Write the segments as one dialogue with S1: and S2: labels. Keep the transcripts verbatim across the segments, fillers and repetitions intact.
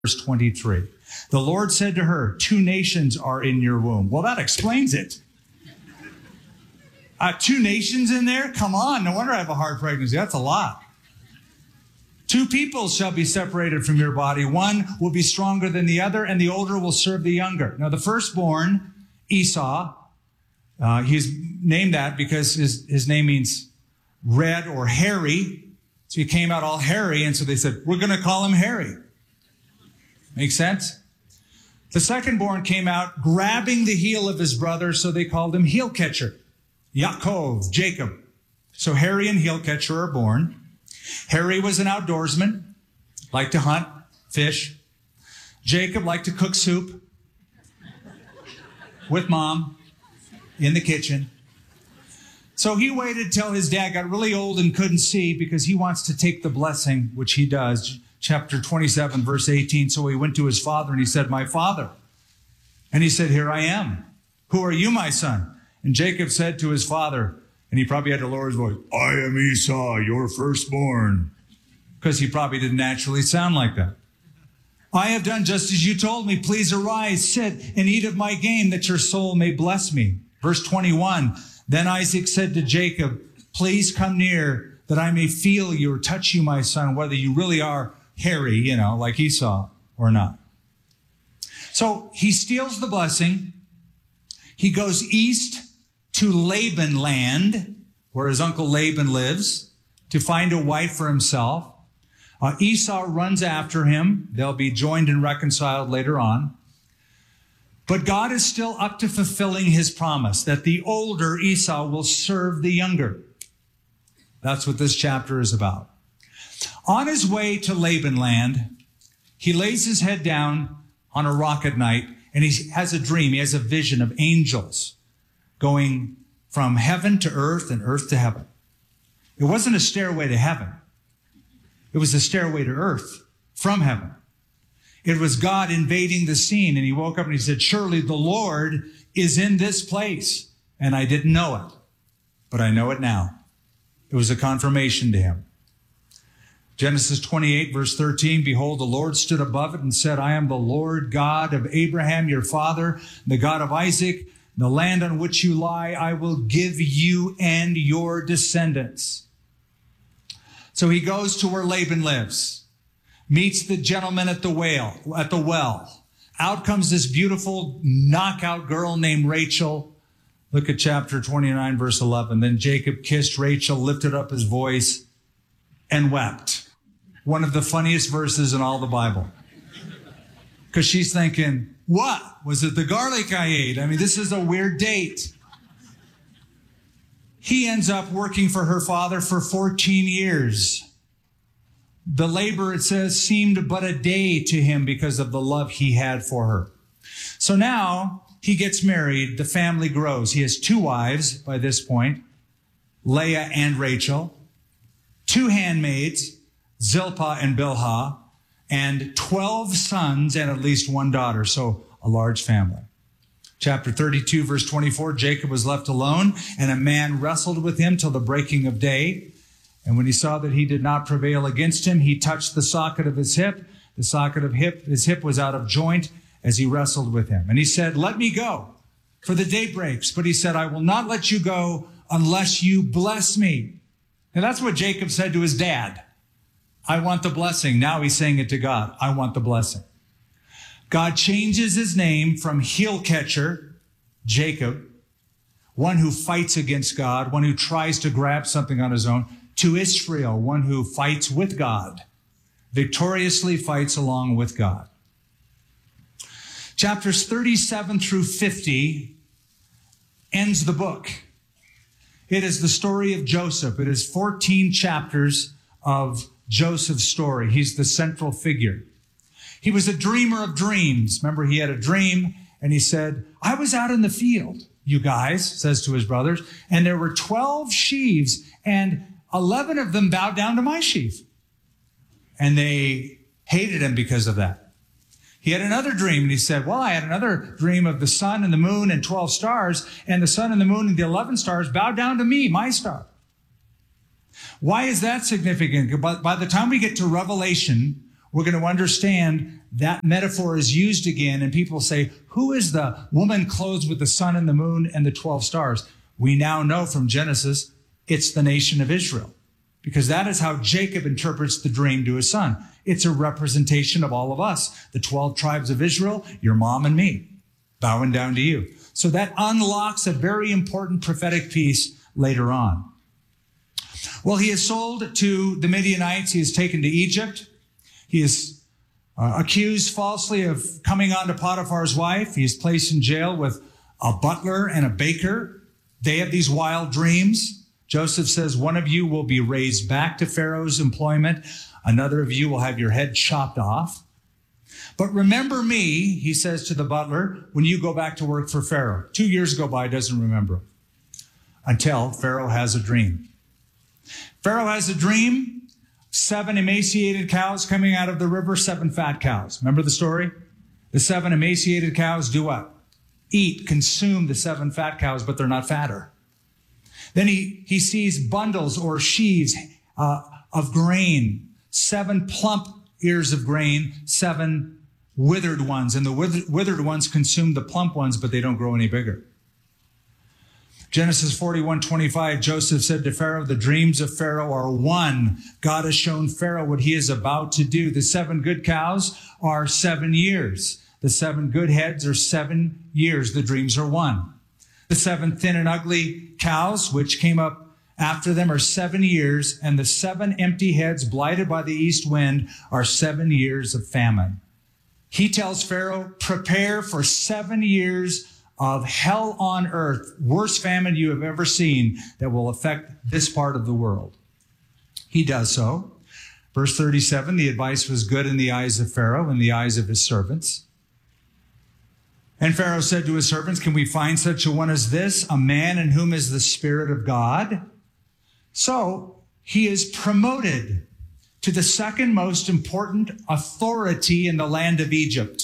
S1: verse twenty-three. The Lord said to her, two nations are in your womb. Well, that explains it. Uh, two nations in there? Come on. No wonder I have a hard pregnancy. That's a lot. Two peoples shall be separated from your body. One will be stronger than the other, and the older will serve the younger. Now, the firstborn, Esau, uh, he's named that because his, his name means red or hairy. So he came out all hairy, and so they said, we're going to call him Harry. Make sense? The secondborn came out grabbing the heel of his brother, so they called him heel catcher. Yaakov, Jacob. So Harry and heel catcher are born. Harry was an outdoorsman, liked to hunt, fish. Jacob liked to cook soup with mom in the kitchen. So he waited till his dad got really old and couldn't see because he wants to take the blessing, which he does. Chapter twenty-seven, verse eighteen. So he went to his father and he said, my father. And he said, here I am. Who are you, my son? And Jacob said to his father, and he probably had to lower his voice, I am Esau, your firstborn. Because he probably didn't naturally sound like that. I have done just as you told me. Please arise, sit, and eat of my game, that your soul may bless me. Verse twenty-one, then Isaac said to Jacob, please come near, that I may feel you or touch you, my son, whether you really are hairy, you know, like Esau or not. So he steals the blessing. He goes east to Laban land, where his uncle Laban lives, to find a wife for himself. Uh, Esau runs after him. They'll be joined and reconciled later on. But God is still up to fulfilling his promise that the older Esau will serve the younger. That's what this chapter is about. On his way to Laban land, he lays his head down on a rock at night, and he has a dream. He has a vision of angels going from heaven to earth and earth to heaven. It wasn't a stairway to heaven. It was a stairway to earth from heaven. It was God invading the scene, and he woke up and he said, surely the Lord is in this place. And I didn't know it, but I know it now. It was a confirmation to him. Genesis twenty-eight, verse thirteen, behold, the Lord stood above it and said, I am the Lord God of Abraham, your father, the God of Isaac. The land on which you lie, I will give you and your descendants. So he goes to where Laban lives, meets the gentleman at the whale, at the well. Out comes this beautiful knockout girl named Rachel. Look at chapter twenty-nine, verse eleven. Then Jacob kissed Rachel, lifted up his voice, and wept. One of the funniest verses in all the Bible. Because she's thinking, what? Was it the garlic I ate? I mean, this is a weird date. He ends up working for her father for fourteen years. The labor, it says, seemed but a day to him because of the love he had for her. So now he gets married. The family grows. He has two wives by this point, Leah and Rachel, two handmaids, Zilpah and Bilhah, and twelve sons and at least one daughter. So a large family. Chapter thirty-two, verse twenty-four, Jacob was left alone, and a man wrestled with him till the breaking of day. And when he saw that he did not prevail against him, he touched the socket of his hip. The socket of hip, his hip was out of joint as he wrestled with him. And he said, let me go, for the day breaks. But he said, I will not let you go unless you bless me. And that's what Jacob said to his dad. I want the blessing. Now he's saying it to God. I want the blessing. God changes his name from heel catcher, Jacob, one who fights against God, one who tries to grab something on his own, to Israel, one who fights with God, victoriously fights along with God. Chapters thirty-seven through fifty ends the book. It is the story of Joseph. It is fourteen chapters of Joseph's story. He's the central figure. He was a dreamer of dreams. Remember, he had a dream and he said, I was out in the field, you guys, says to his brothers, and there were twelve sheaves and eleven of them bowed down to my sheaf. And they hated him because of that. He had another dream and he said, well, I had another dream of the sun and the moon and twelve stars, and the sun and the moon and the eleven stars bowed down to me, my star. Why is that significant? By the time we get to Revelation, we're going to understand that metaphor is used again. And people say, who is the woman clothed with the sun and the moon and the twelve stars? We now know from Genesis, it's the nation of Israel, because that is how Jacob interprets the dream to his son. It's a representation of all of us, the twelve tribes of Israel, your mom and me, bowing down to you. So that unlocks a very important prophetic piece later on. Well, he is sold to the Midianites. He is taken to Egypt. He is uh, accused falsely of coming on to Potiphar's wife. He is placed in jail with a butler and a baker. They have these wild dreams. Joseph says, one of you will be raised back to Pharaoh's employment. Another of you will have your head chopped off. But remember me, he says to the butler, when you go back to work for Pharaoh. Two years go by, doesn't remember, until Pharaoh has a dream. Pharaoh has a dream, seven emaciated cows coming out of the river, seven fat cows. Remember the story? The seven emaciated cows do what? Eat, consume the seven fat cows, but they're not fatter. Then he, he sees bundles or sheaves uh, of grain, seven plump ears of grain, seven withered ones. And the withered, withered ones consume the plump ones, but they don't grow any bigger. Genesis forty-one twenty-five, Joseph said to Pharaoh, the dreams of Pharaoh are one. God has shown Pharaoh what he is about to do. The seven good cows are seven years. The seven good heads are seven years. The dreams are one. The seven thin and ugly cows, which came up after them, are seven years. And the seven empty heads blighted by the east wind are seven years of famine. He tells Pharaoh, prepare for seven years of hell on earth, worst famine you have ever seen that will affect this part of the world. He does so. Verse thirty-seven, the advice was good in the eyes of Pharaoh, in the eyes of his servants. And Pharaoh said to his servants, can we find such a one as this, a man in whom is the Spirit of God? So he is promoted to the second most important authority in the land of Egypt.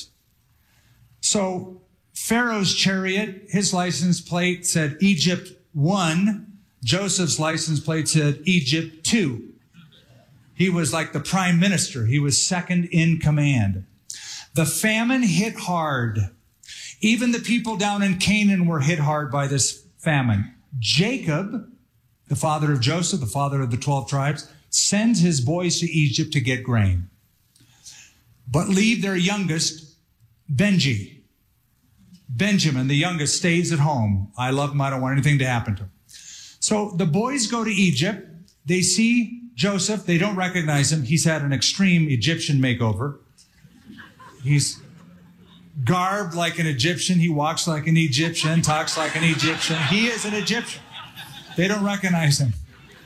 S1: So Pharaoh's chariot, his license plate said Egypt one. Joseph's license plate said Egypt two. He was like the prime minister. He was second in command. The famine hit hard. Even the people down in Canaan were hit hard by this famine. Jacob, the father of Joseph, the father of the twelve tribes, sends his boys to Egypt to get grain, but leave their youngest, Benji. Benjamin, the youngest, stays at home. I love him. I don't want anything to happen to him. So the boys go to Egypt. They see Joseph. They don't recognize him. He's had an extreme Egyptian makeover. He's garbed like an Egyptian. He walks like an Egyptian, talks like an Egyptian. He is an Egyptian. They don't recognize him.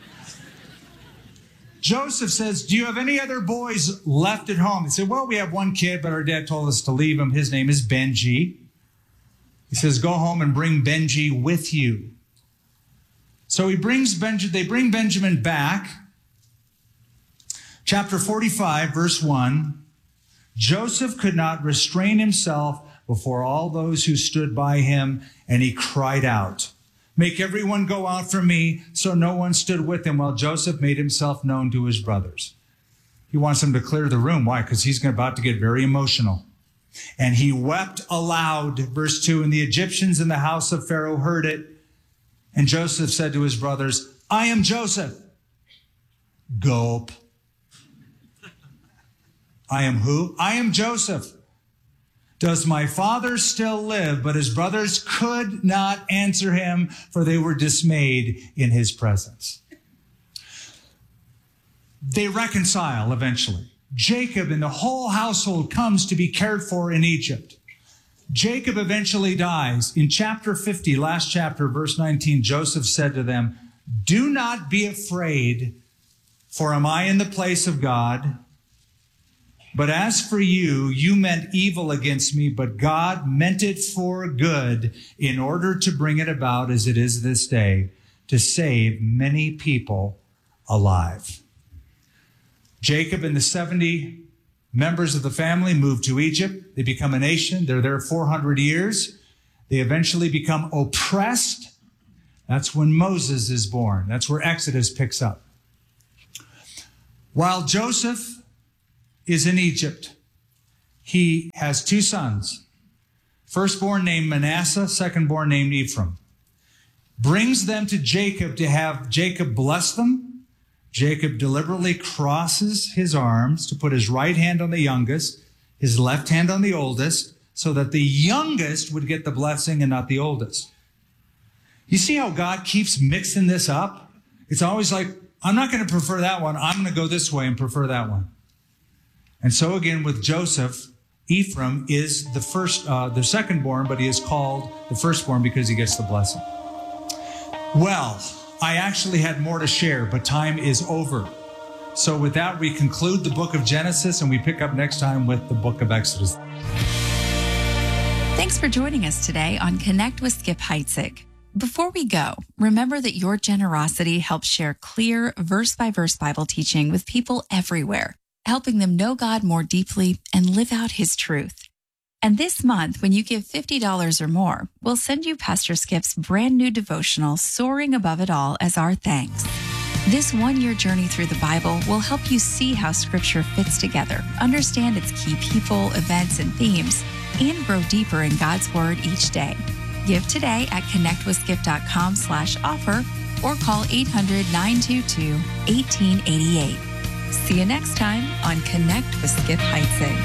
S1: Joseph says, do you have any other boys left at home? They said, well, we have one kid, but our dad told us to leave him. His name is Benji. He says, go home and bring Benji with you. So he brings Benjamin, they bring Benjamin back. Chapter forty-five, verse one. Joseph could not restrain himself before all those who stood by him, and he cried out, make everyone go out from me. So no one stood with him while Joseph made himself known to his brothers. He wants them to clear the room. Why? Because he's about to get very emotional. And he wept aloud, verse two, and the Egyptians in the house of Pharaoh heard it. And Joseph said to his brothers, I am Joseph. Gulp. I am who? I am Joseph. Does my father still live? But his brothers could not answer him, for they were dismayed in his presence. They reconcile eventually. Jacob and the whole household comes to be cared for in Egypt. Jacob eventually dies. In chapter fifty, last chapter, verse nineteen, Joseph said to them, do not be afraid, for am I in the place of God? But as for you, you meant evil against me, but God meant it for good in order to bring it about as it is this day, to save many people alive. Jacob and the seventy members of the family move to Egypt. They become a nation. They're there four hundred years. They eventually become oppressed. That's when Moses is born. That's where Exodus picks up. While Joseph is in Egypt. He has two sons, firstborn named Manasseh, secondborn named Ephraim. Brings them to Jacob to have Jacob bless them. Jacob deliberately crosses his arms to put his right hand on the youngest, his left hand on the oldest, so that the youngest would get the blessing and not the oldest. You see how God keeps mixing this up? It's always like, I'm not going to prefer that one. I'm going to go this way and prefer that one. And so again with Joseph, Ephraim is the first, uh, the secondborn, but he is called the firstborn because he gets the blessing. Well, I actually had more to share, but time is over. So with that, we conclude the book of Genesis and we pick up next time with the book of Exodus.
S2: Thanks for joining us today on Connect with Skip Heitzig. Before we go, remember that your generosity helps share clear verse-by-verse Bible teaching with people everywhere, helping them know God more deeply and live out His truth. And this month, when you give fifty dollars or more, we'll send you Pastor Skip's brand new devotional, Soaring Above It All, as our thanks. This one-year journey through the Bible will help you see how Scripture fits together, understand its key people, events, and themes, and grow deeper in God's Word each day. Give today at connectwithskip.com slash offer or call eight hundred, nine two two, one eight eight eight. See you next time on Connect with Skip Heitzig.